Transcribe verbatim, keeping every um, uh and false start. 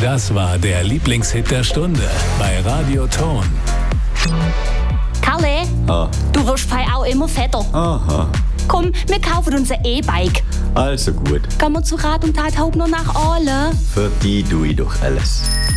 Das war der Lieblingshit der Stunde bei Radio Ton. Karle, Ah. du wirst fei auch immer fetter. Aha, Komm, wir kaufen uns ein E-Bike. also gut. Gehen wir zu Rat und Tat Hauptner nach Aale. Für die tue ich doch alles.